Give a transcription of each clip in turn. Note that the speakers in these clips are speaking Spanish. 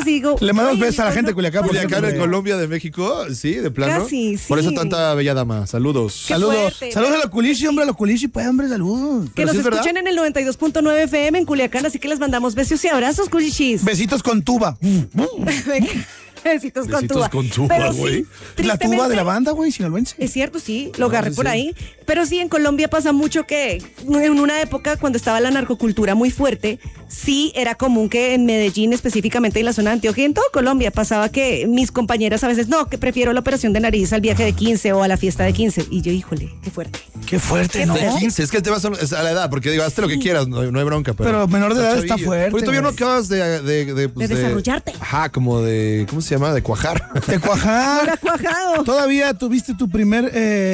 digo. Le mandamos besos a la gente de Culiacán. Culiacán en Colombia de México, sí, de plano. Casi, sí. Por eso tanta bella dama. Saludos. Qué Saludos. fuerte. Saludos a los culichi, hombre, a los culichi, pues, hombre, saludos. Que Pero nos sí es escuchen verdad. en el 92.9 FM en Culiacán, así que les mandamos besos y abrazos, culichis. Besitos con tuba. Besitos con Besitos tuba. con tuba, Pero güey. sí, La tuba tristemente, de la banda, güey, sinaloense. Es cierto, sí, lo agarré sí, por sí. ahí. Pero sí, en Colombia pasa mucho que en una época cuando estaba la narcocultura muy fuerte, sí era común que en Medellín, específicamente en la zona de Antioquia y en todo Colombia, pasaba que mis compañeras a veces, no, que prefiero la operación de nariz al viaje de 15 o a la fiesta de 15. Y yo, híjole, qué fuerte. Qué fuerte, Qué ¿no? feo. De 15, es que el tema es a la edad, porque digo, hazte lo que quieras, no hay bronca. Pero menor de edad está chavillo. fuerte, Porque todavía no güey. acabas de desarrollarte. Ajá, como de, ¿cómo se llama? De cuajar. De cuajar. Ahora cuajado. Todavía tuviste tu primer,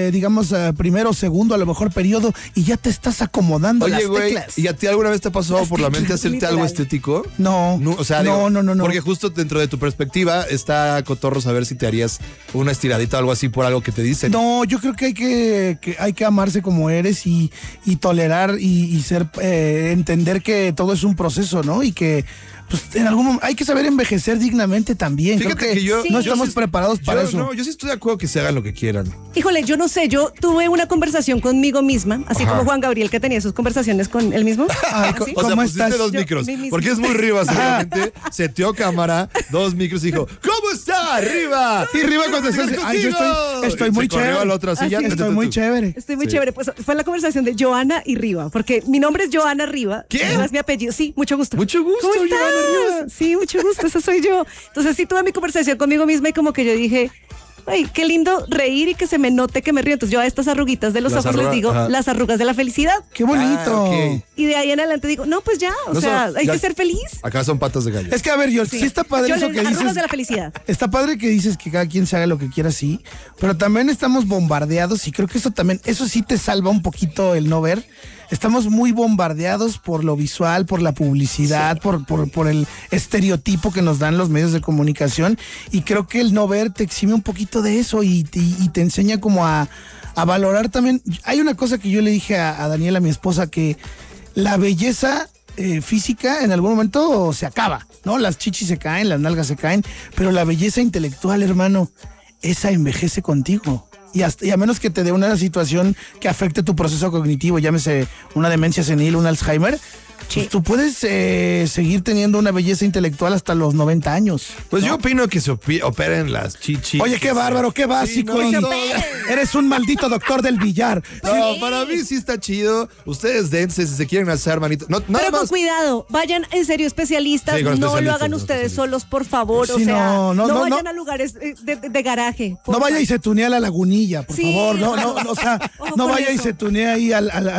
primero o segundo, a lo mejor periodo, y ya te estás acomodando Oye, las güey, teclas. ¿y a ti alguna vez te ha pasado por la mente hacerte literal. algo estético? No. O sea, No, digo, no. Porque justo dentro de tu perspectiva está cotorro saber si te harías una estiradita o algo así por algo que te dicen. No, yo creo que hay que amarse como eres y tolerar y ser, entender que todo es un proceso, ¿no? Y que pues en algún momento hay que saber envejecer dignamente también. Fíjate creo que yo- no yo estamos sí- preparados para eso. No, yo sí estoy de acuerdo que se hagan lo que quieran. Híjole, yo no sé, yo tuve una conversación conmigo misma, así Ajá. como Juan Gabriel que tenía sus conversaciones con él mismo. Ay, ¿Así? O sea, ¿Cómo pusiste estás? dos Yo, micros. mí misma. Porque es muy Rivas, seguramente. Seteó cámara, dos micros y dijo, ¿cómo está? ¡Arriba! Y arriba cuando estás, ay, yo estoy muy Se corrió chévere. a la otra silla. sí. Estoy muy chévere. Estoy muy Sí. chévere. Pues fue la conversación de Joana y Riva, porque mi nombre es Joana Riva. ¿Qué? Riva es mi apellido. Sí, mucho gusto. Mucho gusto, ¿Cómo estás? Joana Riva. Sí, mucho gusto, esa soy yo. Entonces sí tuve mi conversación conmigo misma y como que yo dije, ay, qué lindo reír y que se me note que me río. Entonces yo a estas arruguitas de los Las ojos les arrugas, digo, ajá. las arrugas de la felicidad. Qué bonito. Ah, ok. Y de ahí en adelante digo, no, pues ya, o No sea, son- hay ya- que ser feliz. Acá son patas de gallo. Es que a ver, yo sí está padre Yo eso le- que arrugas dices. de la felicidad. Está padre que dices que cada quien se haga lo que quiera, sí, pero también estamos bombardeados y creo que eso sí te salva un poquito el no ver. Estamos muy bombardeados por lo visual, por la publicidad, por el estereotipo que nos dan los medios de comunicación y creo que el no ver te exime un poquito de eso y te enseña como a valorar también. Hay una cosa que yo le dije a Daniela, mi esposa, que la belleza física en algún momento se acaba, ¿no? Las chichis se caen, las nalgas se caen, pero la belleza intelectual, hermano, esa envejece contigo. Y a menos que te dé una situación que afecte tu proceso cognitivo, llámese una demencia senil, un Alzheimer, pues tú puedes seguir teniendo una belleza intelectual hasta los 90 años. Pues yo opino que se operen las chichis. Oye, qué bárbaro, qué básico. Sí, no, y no. eres un maldito doctor del billar. No, para mí sí está chido. Ustedes dense si se quieren hacer, manito. No, nada Pero con más. cuidado, vayan en serio especialistas, Sí, con no lo especialistas, hagan no, ustedes especialistas. solos, por favor, Sí, o sea, no, no vayan no. a lugares de garaje. No porfa. vaya y se tunea a la lagunilla, por Sí. favor. No, o sea, Ojo no con vaya y eso. se tunee ahí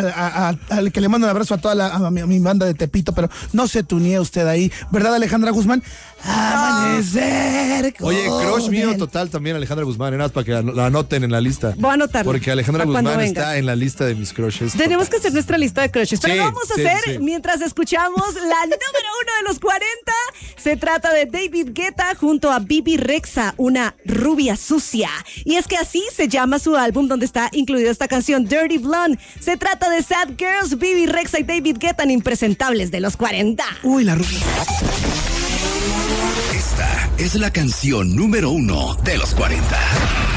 al que le mando un abrazo a toda a mi banda de Tepito, pero no se tunee usted ahí. ¿Verdad, Alejandra Guzmán? Amanecer. Oye, con crush mío el- total también, Alejandra Guzmán. Nada más para que la anoten en la lista. Voy a anotarlo. Porque Alejandra para cuando Guzmán venga. está en la lista de mis crushes. Tenemos que hacer nuestra lista de crushes. Pero Sí, lo vamos a sí, hacer sí. mientras escuchamos la número 1 de los 40. Se trata de David Guetta junto a Bibi Rexha, una rubia sucia. Y es que así se llama su álbum donde está incluida esta canción, Dirty Blonde. Se trata de Sad Girls, Bibi Rexha y David Guetta en Impresentables de los 40. Uy, la rubia. Esta es la canción número 1 de los 40.